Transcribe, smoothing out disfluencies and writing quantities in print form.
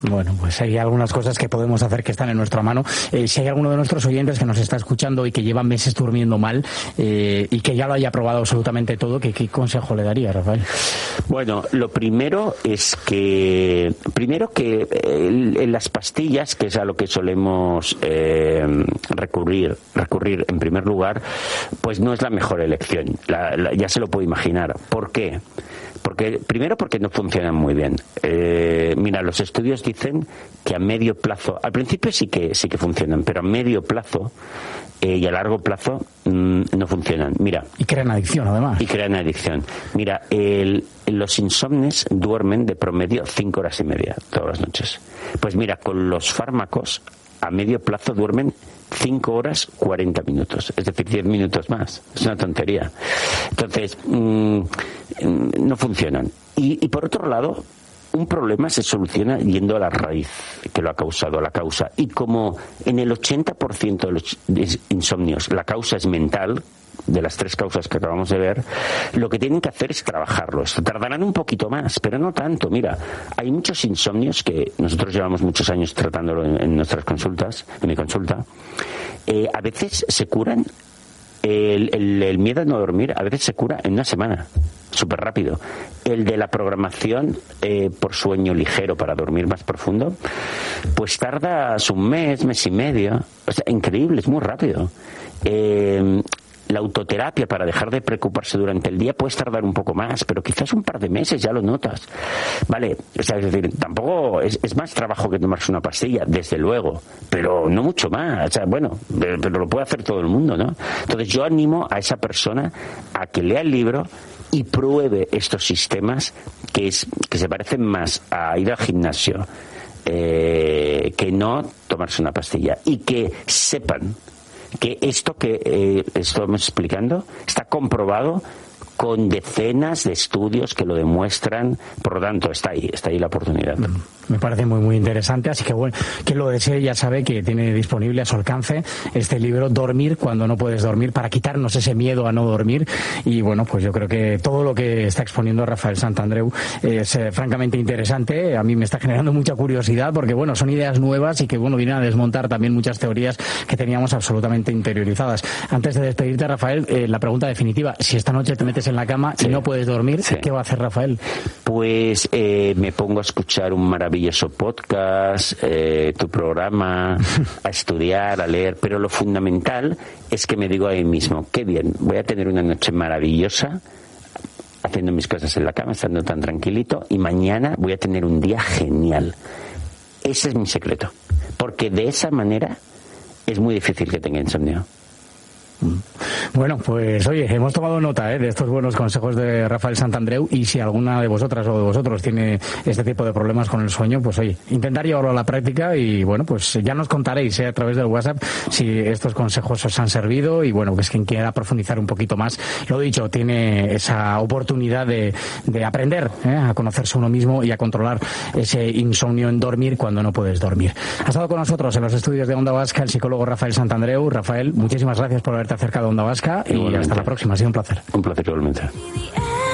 Bueno, pues hay algunas cosas que podemos hacer que están en nuestra mano. Si hay alguno de nuestros oyentes que nos está escuchando y que lleva meses durmiendo mal y que ya lo haya probado absolutamente todo, ¿qué consejo le daría, Rafael? Bueno, lo primero es que en las pastillas, que es a lo que solemos recurrir en primer lugar, pues no es la mejor elección. Ya se lo puedo imaginar. ¿Por qué? Primero porque no funcionan muy bien. Mira, los estudios dicen que a medio plazo, al principio sí que funcionan, pero a medio plazo y a largo plazo no funcionan. Mira. Y crean adicción, además. Y crean adicción. Mira, los insomnes duermen de promedio 5 horas y media todas las noches. Pues mira, con los fármacos a medio plazo duermen 5 horas 40 minutos, es decir, 10 minutos más. Es una tontería. Entonces, no funcionan. Y por otro lado, un problema se soluciona yendo a la raíz que lo ha causado, a la causa. Y como en el 80% de los insomnios la causa es mental, de las 3 causas que acabamos de ver, lo que tienen que hacer es trabajarlo. Esto tardarán un poquito más, pero no tanto. Mira, hay muchos insomnios que nosotros llevamos muchos años tratándolo en nuestras consultas, en mi consulta. A veces se curan. El miedo a no dormir a veces se cura en una semana, súper rápido. El de la programación por sueño ligero para dormir más profundo, pues tardas un mes y medio. O sea, increíble, es muy rápido. La autoterapia para dejar de preocuparse durante el día puede tardar un poco más, pero quizás un par de meses ya lo notas. Vale, o sea, es decir, tampoco es más trabajo que tomarse una pastilla, desde luego, pero no mucho más. O sea, bueno, pero lo puede hacer todo el mundo, ¿no? Entonces yo animo a esa persona a que lea el libro y pruebe estos sistemas que se parecen más a ir al gimnasio que no tomarse una pastilla, y que sepan que esto que estamos explicando está comprobado con decenas de estudios que lo demuestran. Por lo tanto, está ahí la oportunidad. Me parece muy muy interesante, así que bueno, quien lo desee ya sabe que tiene disponible a su alcance este libro, Dormir cuando no puedes dormir, para quitarnos ese miedo a no dormir. Y bueno, pues yo creo que todo lo que está exponiendo Rafael Santandreu es francamente interesante. A mí me está generando mucha curiosidad porque bueno, son ideas nuevas y que bueno, vienen a desmontar también muchas teorías que teníamos absolutamente interiorizadas. Antes de despedirte, Rafael, la pregunta definitiva: si esta noche te metes en la cama y no puedes dormir, ¿qué va a hacer Rafael? Pues me pongo a escuchar un maravilloso podcast, tu programa, a estudiar, a leer, pero lo fundamental es que me digo a mí mismo, qué bien, voy a tener una noche maravillosa haciendo mis cosas en la cama, estando tan tranquilito, y mañana voy a tener un día genial. Ese es mi secreto, porque de esa manera es muy difícil que tenga insomnio. Bueno, pues oye, hemos tomado nota de estos buenos consejos de Rafael Santandreu, y si alguna de vosotras o de vosotros tiene este tipo de problemas con el sueño, pues oye, intentar llevarlo a la práctica, y bueno, pues ya nos contaréis a través del WhatsApp si estos consejos os han servido. Y bueno, pues quien quiera profundizar un poquito más, lo dicho, tiene esa oportunidad de aprender a conocerse uno mismo y a controlar ese insomnio en dormir cuando no puedes dormir. Ha estado con nosotros en los estudios de Onda Vasca el psicólogo Rafael Santandreu. Rafael, muchísimas gracias por haberte acercado a Onda Vasca, y hasta la próxima. Ha sido un placer. Un placer igualmente.